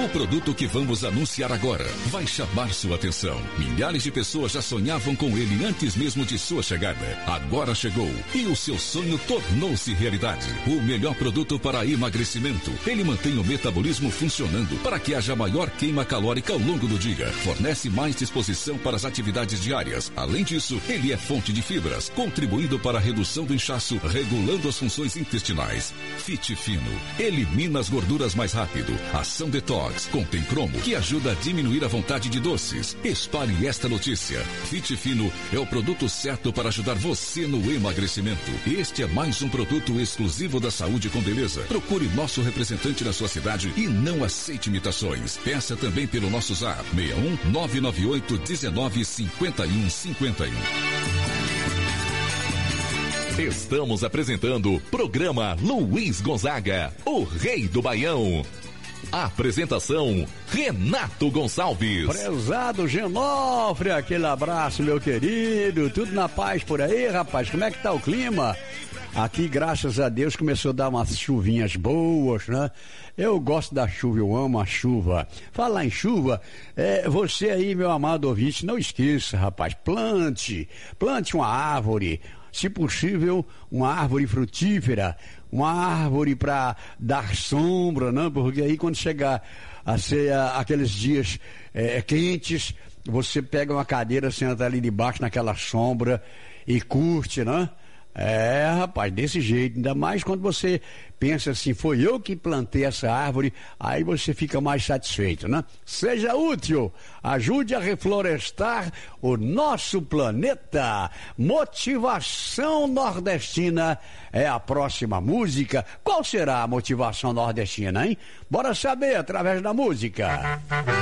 O produto que vamos anunciar agora vai chamar sua atenção. Milhares de pessoas já sonhavam com ele antes mesmo de sua chegada. Agora chegou e o seu sonho tornou-se realidade. O melhor produto para emagrecimento. Ele mantém o metabolismo funcionando para que haja maior queima calórica ao longo do dia. Fornece mais disposição para as atividades diárias. Além disso, ele é fonte de fibras, contribuindo para a redução do inchaço, regulando as funções intestinais. Fit Fino elimina as gorduras mais rápido. Ação Detox contém cromo, que ajuda a diminuir a vontade de doces. Espalhe esta notícia. Fit Fino é o produto certo para ajudar você no emagrecimento. Este é mais um produto exclusivo da Saúde com Beleza. Procure nosso representante na sua cidade e não aceite imitações. Peça também pelo nosso zap 61 998 19 51 51. Estamos apresentando o programa Luiz Gonzaga, o Rei do Baião. Apresentação, Renato Gonçalves. Prezado Genofre, aquele abraço, meu querido. Tudo na paz por aí, rapaz? Como é que tá o clima? Aqui, graças a Deus, começou a dar umas chuvinhas boas, né? Eu gosto da chuva, eu amo a chuva. Falar em chuva, você aí, meu amado ouvinte, não esqueça, rapaz, plante uma árvore. Se possível, uma árvore frutífera, uma árvore para dar sombra, né? Porque aí quando chegar a ser aqueles dias quentes, você pega uma cadeira, senta ali debaixo naquela sombra e curte, né? Rapaz, desse jeito, ainda mais quando você pensa assim, foi eu que plantei essa árvore, aí você fica mais satisfeito, né? Seja útil, ajude a reflorestar o nosso planeta. Motivação nordestina é a próxima música. Qual será a motivação nordestina, hein? Bora saber através da música.